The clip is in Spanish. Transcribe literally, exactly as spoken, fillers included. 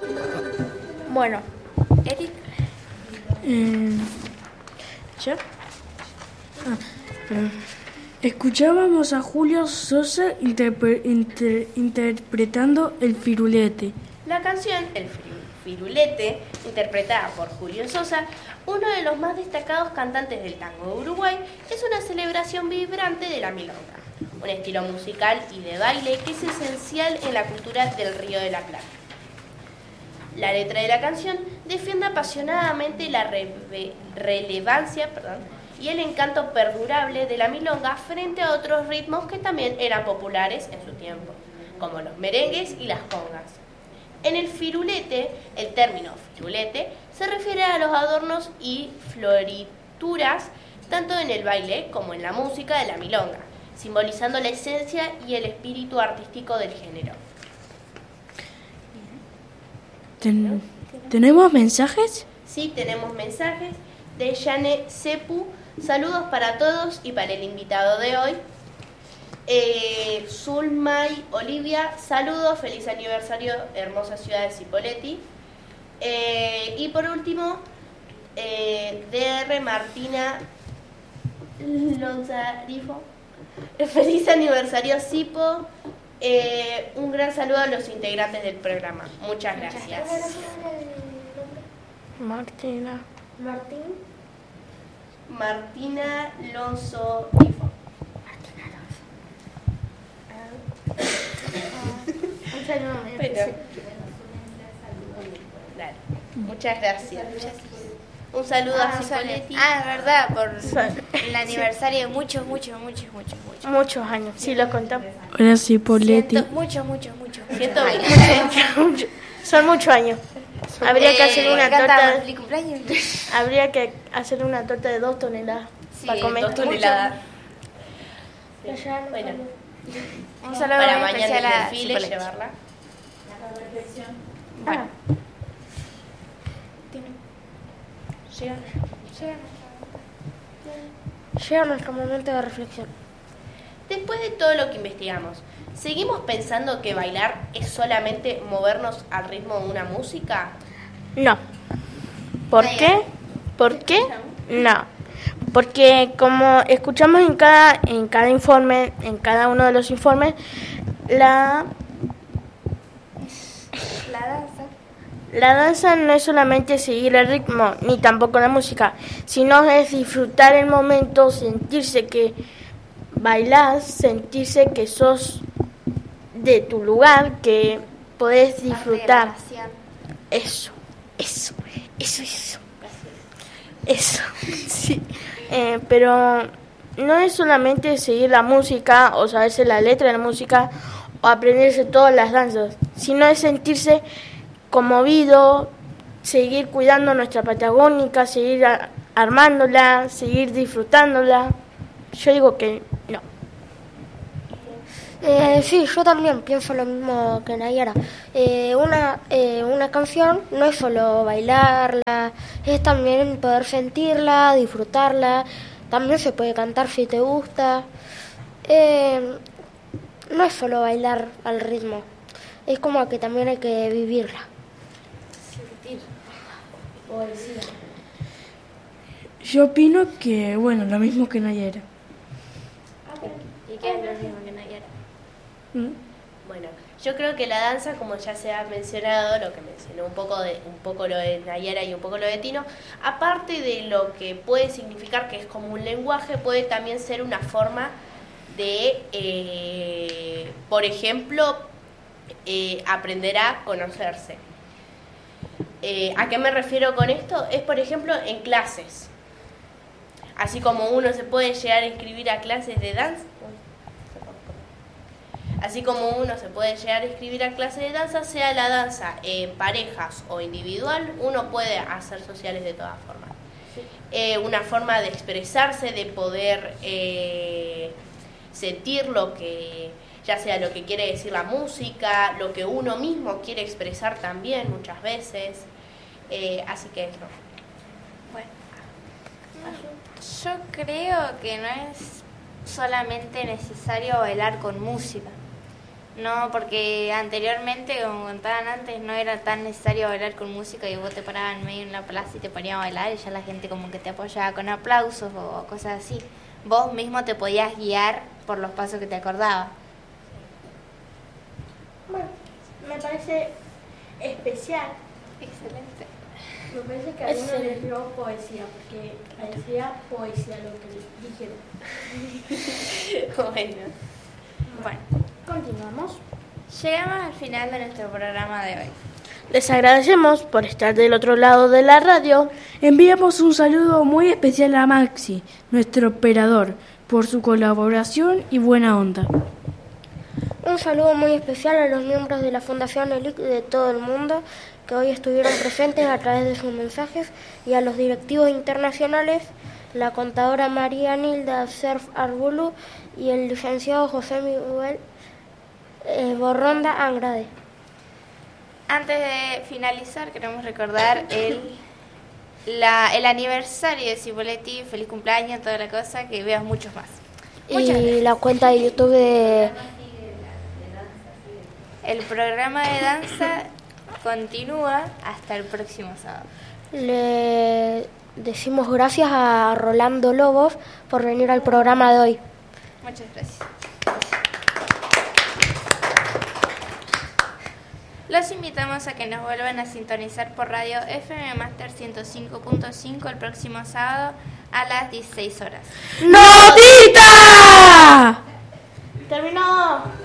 Bueno, Eric. Eh, ¿Ya? Ah, perdón. Escuchábamos a Julio Sosa interpre- inter- interpretando El Firulete. La canción El Firulete, interpretada por Julio Sosa, uno de los más destacados cantantes del tango de Uruguay, es una celebración vibrante de la milonga, un estilo musical y de baile que es esencial en la cultura del Río de la Plata. La letra de la canción defiende apasionadamente la re- relevancia perdón, y el encanto perdurable de la milonga frente a otros ritmos que también eran populares en su tiempo, como los merengues y las congas. En el firulete, el término firulete se refiere a los adornos y florituras tanto en el baile como en la música de la milonga, simbolizando la esencia y el espíritu artístico del género. Ten- ¿Tenemos mensajes? Sí, tenemos mensajes de Yane Sepu. Saludos para todos y para el invitado de hoy. Eh, Zulmay Olivia, saludos, feliz aniversario, hermosa ciudad de Cipolletti. Eh, y por último, eh, D R Martina Lonzarifo, feliz aniversario Cipo. Eh, un gran saludo a los integrantes del programa. Muchas gracias. Martina. Martín. Martina Lonzo Rifo. Un saludo. Bueno. Dale. Muchas gracias. Un saludo Ah, a Cipolletti. Ah, es verdad, por el aniversario de muchos, muchos, muchos, muchos, muchos. Muchos años, sí, lo contamos. Hola, Cipolletti. Ciento- Muchos, muchos, muchos. Siento Mucho- Son muchos años. Habría que hacer una torta. ¿Feliz cumpleaños? Habría que hacer una torta de dos toneladas sí, para comer. dos toneladas. Bueno, Un saludo Para muy mañana especial el a desfile Cipolletti. llevarla. bueno. Llega nuestro momento de reflexión. Después de todo lo que investigamos, ¿seguimos pensando que bailar es solamente movernos al ritmo de una música? No. ¿Por qué? ¿Por qué? No. Porque como escuchamos en cada en cada informe, en cada uno de los informes, la La danza. la danza no es solamente seguir el ritmo, ni tampoco la música, sino es disfrutar el momento, sentirse que bailás, sentirse que sos de tu lugar, que podés disfrutar. Parte de la nación. Eso, eso, eso, eso. Eso, sí. Eh, pero no es solamente seguir la música o saberse la letra de la música o aprenderse todas las danzas, sino es sentirse conmovido, seguir cuidando nuestra Patagónica, seguir a- armándola, seguir disfrutándola. Yo digo que no. Eh, sí, yo también pienso lo mismo que Nayara. Eh, una, eh, una canción no es solo bailarla, es también poder sentirla, disfrutarla. También se puede cantar si te gusta. Eh, no es solo bailar al ritmo, es como que también hay que vivirla. Yo opino que, bueno, lo mismo que Nayera. ¿Y qué es lo mismo que Nayara? ¿Mm? Bueno, yo creo que la danza, como ya se ha mencionado, lo que mencionó un poco de un poco lo de Nayara y un poco lo de Tino, aparte de lo que puede significar que es como un lenguaje, puede también ser una forma de, eh, por ejemplo, eh, aprender a conocerse. Eh, ¿A qué me refiero con esto? Es, por ejemplo, en clases. Así como uno se puede llegar a inscribir a clases de danza. Así como uno se puede llegar a inscribir a clases de danza, sea la danza en parejas o individual, uno puede hacer sociales de todas formas. Sí. Eh, una forma de expresarse, de poder eh, sentir lo que, ya sea lo que quiere decir la música, lo que uno mismo quiere expresar también muchas veces. Eh, así que eso. Bueno, yo creo que no es solamente necesario bailar con música, No, porque anteriormente, como contaban antes, no era tan necesario bailar con música y vos te parabas en medio en la plaza y te ponías a bailar y ya la gente como que te apoyaba con aplausos o cosas así. Vos mismo te podías guiar por los pasos que te acordabas. Bueno, me parece especial. Excelente. Me parece que a alguno les dio poesía, porque parecía poesía lo que dijeron. Bueno. Bueno. Continuamos. Llegamos al final de nuestro programa de hoy. Les agradecemos por estar del otro lado de la radio. Enviamos un saludo muy especial a Maxi, nuestro operador, por su colaboración y buena onda. Un saludo muy especial a los miembros de la Fundación E L I C de todo el mundo que hoy estuvieron presentes a través de sus mensajes y a los directivos internacionales, la contadora María Nilda Cerf Arbulu y el licenciado José Miguel eh, Borronda Angrade. Antes de finalizar, queremos recordar el, la, el aniversario de Cipoletti. Feliz cumpleaños, toda la cosa, que veas muchos más. Muchas Y gracias. la cuenta de YouTube de... El programa de danza continúa hasta el próximo sábado. Le decimos gracias a Rolando Lobos por venir al programa de hoy. Muchas gracias. Los invitamos a que nos vuelvan a sintonizar por radio F M Master ciento cinco punto cinco el próximo sábado a las dieciséis horas. ¡Notita! Terminó.